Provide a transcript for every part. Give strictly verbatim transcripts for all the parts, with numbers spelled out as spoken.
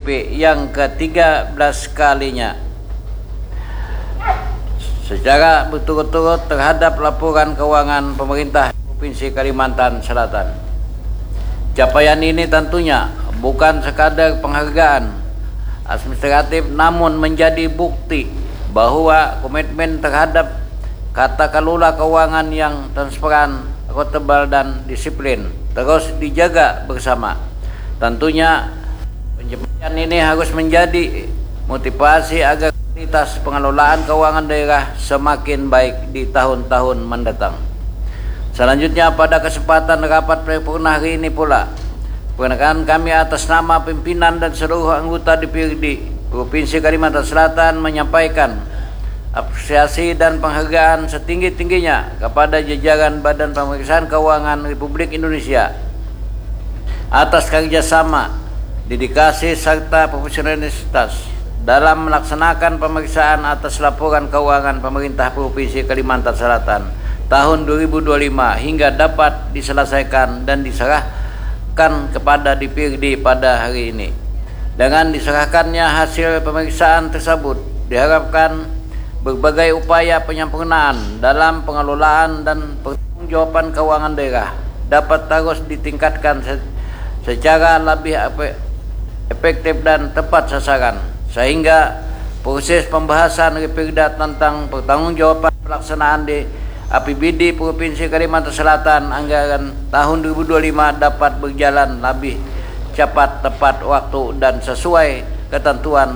P yang ke tiga belas kalinya secara berturut-turut terhadap laporan keuangan pemerintah Provinsi Kalimantan Selatan. Capaian ini tentunya bukan sekadar penghargaan administratif, namun menjadi bukti bahwa komitmen terhadap tata kelola keuangan yang transparan, akuntabel, dan disiplin terus dijaga bersama. Tentunya pencapaian ini harus menjadi motivasi agar kualitas pengelolaan keuangan daerah semakin baik di tahun-tahun mendatang. Selanjutnya, pada kesempatan rapat paripurna hari ini pula, perkenalkan kami atas nama pimpinan dan seluruh anggota D P R D Provinsi Kalimantan Selatan menyampaikan apresiasi dan penghargaan setinggi-tingginya kepada jajaran Badan Pemeriksaan Keuangan Republik Indonesia atas kerjasama, dedikasi, serta profesionalitas dalam melaksanakan pemeriksaan atas laporan keuangan pemerintah Provinsi Kalimantan Selatan tahun dua ribu dua puluh lima hingga dapat diselesaikan dan diserahkan kepada D P R D pada hari ini. Dengan diserahkannya hasil pemeriksaan tersebut, diharapkan berbagai upaya penyempurnaan dalam pengelolaan dan pertanggungjawaban keuangan daerah dapat terus ditingkatkan secara lebih efektif dan tepat sasaran, sehingga proses pembahasan R P R D A tentang pertanggungjawaban pelaksanaan di A P B D Provinsi Kalimantan Selatan anggaran tahun dua ribu dua puluh lima dapat berjalan lebih cepat, tepat waktu, dan sesuai ketentuan.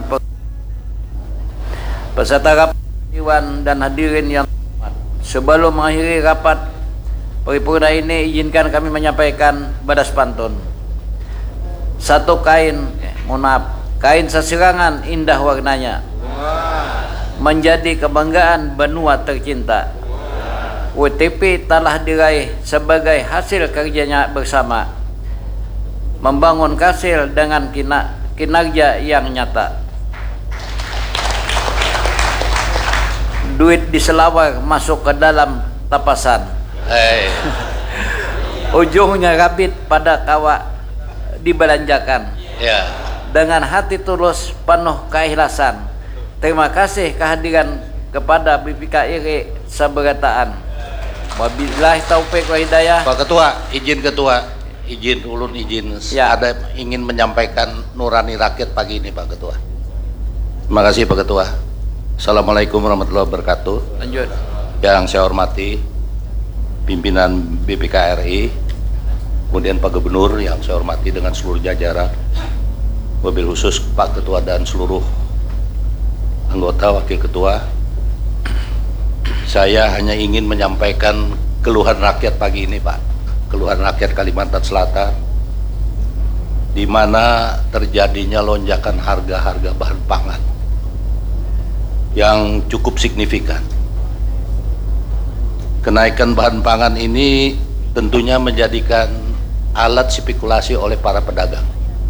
Peserta rapat Dewan dan hadirin yang hormat, sebelum mengakhiri rapat paripurna ini, izinkan kami menyampaikan badas pantun. Satu kain, eh, mohon maaf, kain sasirangan indah warnanya, menjadi kebanggaan benua tercinta. W T P telah diraih sebagai hasil kerjanya bersama, membangun hasil dengan kinerja yang nyata. Duit diselawar masuk ke dalam tapasan. Hey. Ujungnya rabit pada kawa dibelanjakan. Yeah. Dengan hati tulus penuh keikhlasan. Terima kasih kehadiran kepada B P K R I Sabarataan. Wabillahi taufik wa hidayah. Pak Ketua, izin Ketua, izin ulun izin ya. Ada ingin menyampaikan nurani rakyat pagi ini, Pak Ketua. Terima kasih Pak Ketua. Assalamualaikum warahmatullahi wabarakatuh. Lanjut. Yang saya hormati pimpinan B P K R I, kemudian Pak Gubernur yang saya hormati dengan seluruh jajaran, wabil khusus Pak Ketua dan seluruh anggota wakil ketua. Saya hanya ingin menyampaikan keluhan rakyat pagi ini, Pak. Keluhan rakyat Kalimantan Selatan, di mana terjadinya lonjakan harga-harga bahan pangan yang cukup signifikan. Kenaikan bahan pangan ini tentunya menjadikan alat spekulasi oleh para pedagang.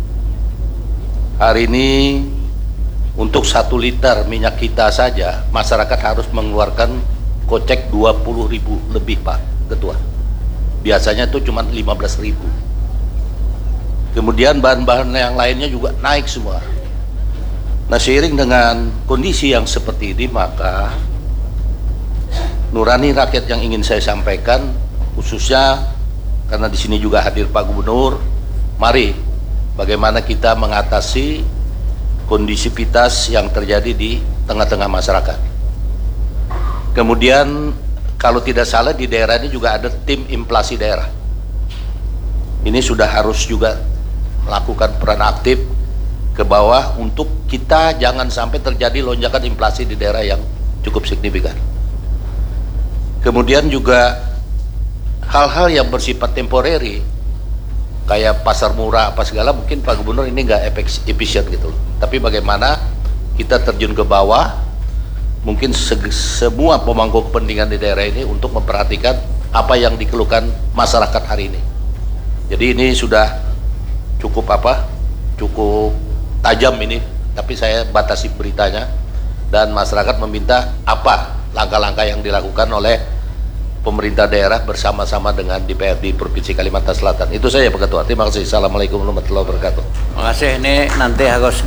Hari ini untuk satu liter minyak kita saja masyarakat harus mengeluarkan kocek dua puluh ribu lebih, Pak Ketua. Biasanya itu cuma lima belas ribu. Kemudian bahan-bahan yang lainnya juga naik semua. Nah, seiring dengan kondisi yang seperti ini, maka nurani rakyat yang ingin saya sampaikan, khususnya karena di sini juga hadir Pak Gubernur, mari bagaimana kita mengatasi kondisivitas yang terjadi di tengah-tengah masyarakat. Kemudian kalau tidak salah di daerah ini juga ada tim inflasi daerah. Ini sudah harus juga melakukan peran aktif ke bawah untuk kita jangan sampai terjadi lonjakan inflasi di daerah yang cukup signifikan. Kemudian juga hal-hal yang bersifat temporary kayak pasar murah apa segala, mungkin Pak Gubernur ini nggak efisien gitu loh. Tapi bagaimana kita terjun ke bawah, mungkin se semua pemangku kepentingan di daerah ini untuk memperhatikan apa yang dikeluhkan masyarakat hari ini. Jadi ini sudah cukup apa? Cukup tajam ini, tapi saya batasi beritanya dan masyarakat meminta apa langkah-langkah yang dilakukan oleh pemerintah daerah bersama-sama dengan D P R D Provinsi Kalimantan Selatan. Itu saja Pak Ketua. Terima kasih. Assalamualaikum warahmatullahi wabarakatuh. Terima kasih. Ini nanti harus